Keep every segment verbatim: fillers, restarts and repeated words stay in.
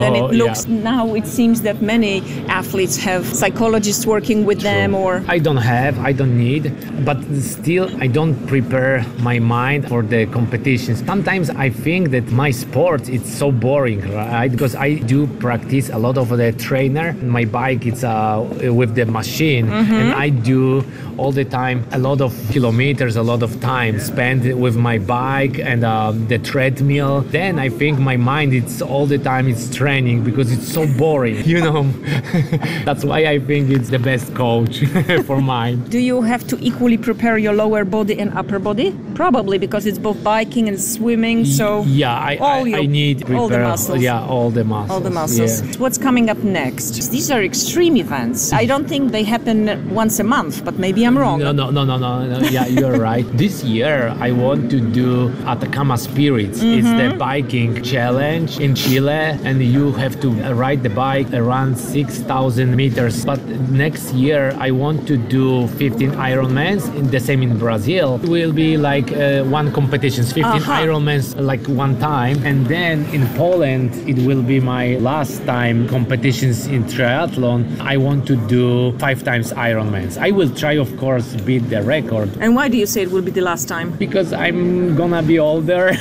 And Oh, it looks yeah. now, it seems that many athletes have psychologists working with them, or I don't have, I don't need, but still I don't prepare my mind for the competitions. Sometimes I think that my sport it's so boring, right? Because I do practice a lot of the trainer. My bike it's uh, with the machine, Mm-hmm. and I do all the time a lot of kilometers, a lot of time spent with my bike and uh, the treadmill. Then I think my mind it's all the time it's training because it's so boring, you know. That's why I think it's the best coach for mine. do you have to equally prepare your lower body and upper body? Probably, because it's both biking and swimming, so Yeah, I, all I, your- I need prepare, all the muscles. Yeah, all the muscles. all the muscles. Yeah. What's coming up next? These are extreme events. I don't think they happen once a month, but maybe I'm wrong. No, no, no, no, no, no. Yeah, you're right. This year, I want to do Atacama Spirits. Mm-hmm. It's the biking challenge in Chile, and you have to ride the bike around six thousand meters. But next year, I want to do fifteen Ironmans, in the same in Brazil. It will be like uh, one competition, fifteen Uh-huh. Ironmans like one time. And then in Poland, it will be my last time competitions in triathlon. I want to do five times Ironmans. I will try, of course, beat the record And why do you say it will be the last time? because I'm gonna be older.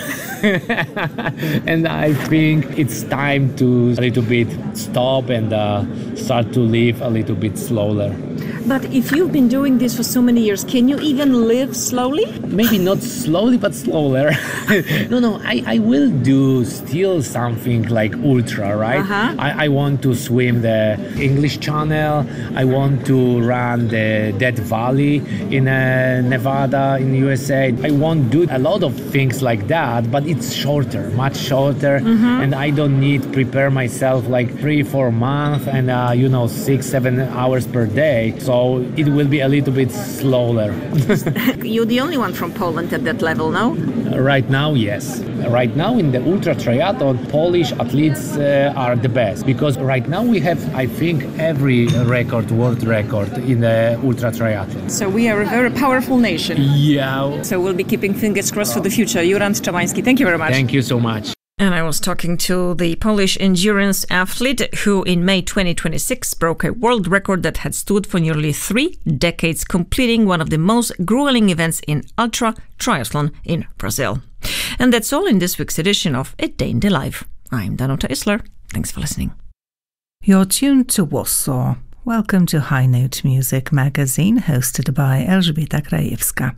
And I think it's time to a little bit stop and uh, start to live a little bit slower. But if you've been doing this for so many years, can you even live slowly? Maybe not slowly, but slower. no, no, I, I will do still something like ultra, right? Uh-huh. I, I want to swim the English Channel. I want to run the Death Valley in uh, Nevada in U S A. I won't do a lot of things like that, but it's shorter, much shorter. Mm-hmm. And I don't need prepare myself like three, four months and, uh, you know, six, seven hours per day. So it will be a little bit slower. You're the only one from Poland at that level, no? Right now, yes. Right now in the ultra triathlon, Polish athletes uh, are the best because right now we have, I think, every record, world record in the ultra triathlon. So we are a very powerful nation. Yeah. So we'll be keeping fingers crossed for the future. Jurand Czabański, thank you very much. Thank you so much. And I was talking to the Polish endurance athlete who in May twenty twenty-six broke a world record that had stood for nearly three decades, completing one of the most grueling events in ultra triathlon in Brazil. And that's all in this week's edition of A Day in the Life. I'm Danuta Isler. Thanks for listening. You're tuned to Warsaw. Welcome to High Note Music Magazine, hosted by Elżbieta Krajewska.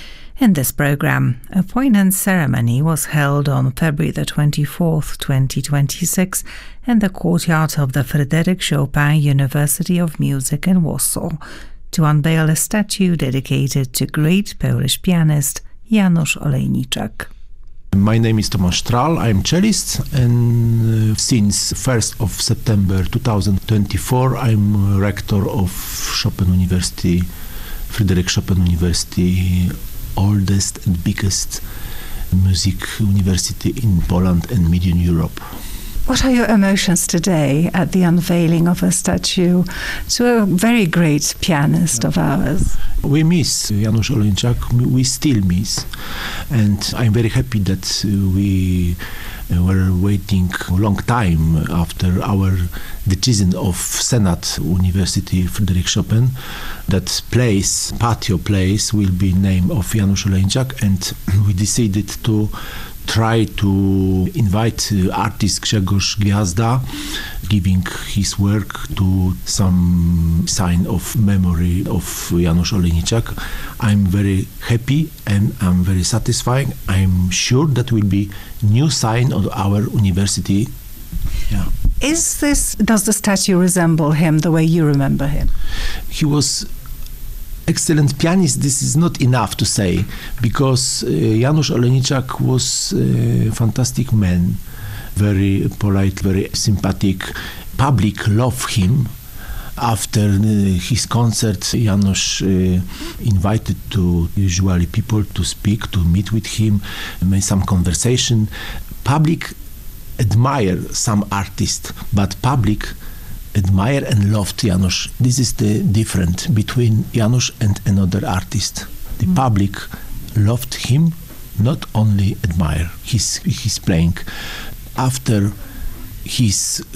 In this program, a poignant ceremony was held on February the twenty-fourth, twenty twenty-six, in the courtyard of the Fryderyk Chopin University of Music in Warsaw, to unveil a statue dedicated to great Polish pianist Janusz Olejniczak. My name is Tomasz Stral, I'm cellist, and uh, since first of September two thousand twenty-four I'm rector of Chopin University, Fryderyk Chopin University, oldest and biggest music university in Poland and Median Europe. What are your emotions today at the unveiling of a statue to a very great pianist of ours? We miss Janusz Olejniczak, we still miss, and I'm very happy that we were waiting a long time after our decision of Senate University Fryderyk Chopin that place, patio place, will be name of Janusz Olejniczak, and we decided to try to invite uh, artist Grzegorz Gwiazda, giving his work to some sign of memory of Janusz Olejniczak. I'm very happy and I'm very satisfied. I'm sure that will be new sign of our university. Yeah. Is this, does the statue resemble him the way you remember him? He was excellent pianist. This is not enough to say, because uh, Janusz Olejniczak was a fantastic man, very polite, very sympathetic. Public loved him. After uh, his concert, Janusz uh, invited to usually people to speak, to meet with him, made some conversation. Public admire some artists, but public admire and loved Janusz. This is the difference between Janusz and another artist. The mm. public loved him, not only admire his his playing. After his